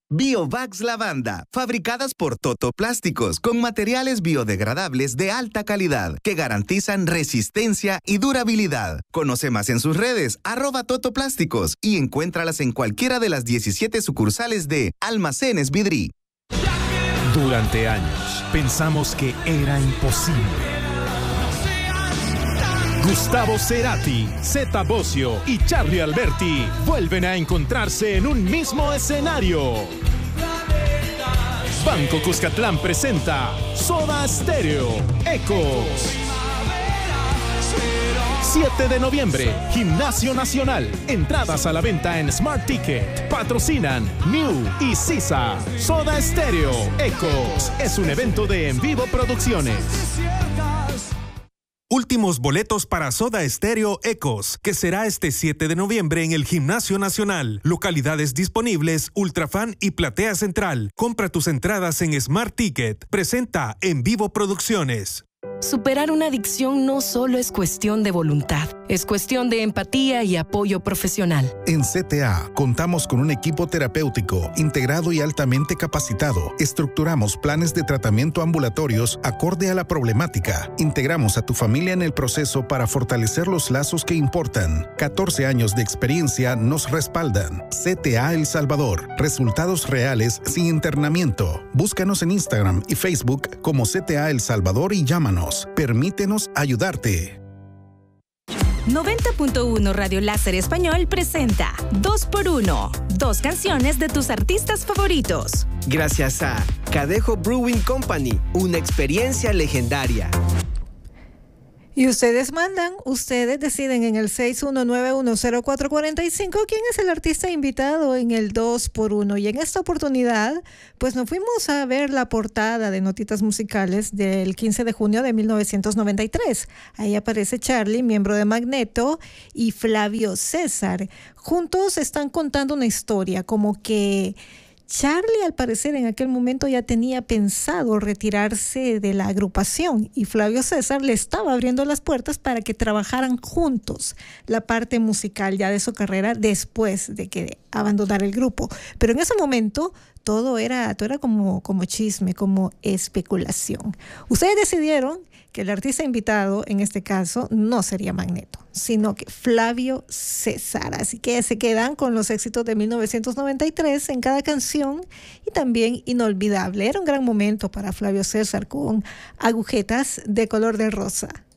Biobags Lavanda, fabricadas por Toto Plásticos con materiales biodegradables de alta calidad que garantizan resistencia y durabilidad. Conoce más en sus redes @totoplásticos y encuéntralas en cualquiera de las 17 sucursales de Almacenes Vidri. Durante años pensamos que era imposible. Gustavo Cerati, Zeta Bosio y Charly Alberti vuelven a encontrarse en un mismo escenario. Banco Cuscatlán presenta Soda Stereo, Ecos. 7 de noviembre, Gimnasio Nacional. Entradas a la venta en Smart Ticket. Patrocinan New y Sisa. Soda Stereo, Ecos. Es un evento de En Vivo Producciones. Últimos boletos para Soda Stereo Ecos, que será este 7 de noviembre en el Gimnasio Nacional. Localidades disponibles, Ultrafan y Platea Central. Compra tus entradas en Smart Ticket. Presenta En Vivo Producciones. Superar una adicción no solo es cuestión de voluntad, es cuestión de empatía y apoyo profesional. En CTA contamos con un equipo terapéutico integrado y altamente capacitado. Estructuramos planes de tratamiento ambulatorios acorde a la problemática. Integramos a tu familia en el proceso para fortalecer los lazos que importan. 14 años de experiencia nos respaldan. CTA El Salvador. Resultados reales sin internamiento. Búscanos en Instagram y Facebook como CTA El Salvador y llámanos. Permítenos ayudarte. 90.1 Radio Láser Español presenta 2x1. 2 canciones de tus artistas favoritos. Gracias a Cadejo Brewing Company, una experiencia legendaria. Y ustedes mandan, ustedes deciden en el 61910445 quién es el artista invitado en el 2x1. Y en esta oportunidad, pues nos fuimos a ver la portada de Notitas Musicales del 15 de junio de 1993. Ahí aparece Charly, miembro de Magneto, y Flavio César. Juntos están contando una historia, como que Charly, al parecer, en aquel momento ya tenía pensado retirarse de la agrupación y Flavio César le estaba abriendo las puertas para que trabajaran juntos la parte musical ya de su carrera después de que abandonara el grupo. Pero en ese momento todo era como chisme, como especulación. Ustedes decidieron que el artista invitado, en este caso, no sería Magneto, sino que Flavio César. Así que se quedan con los éxitos de 1993 en cada canción y también Inolvidable. Era un gran momento para Flavio César con Agujetas de color de rosa.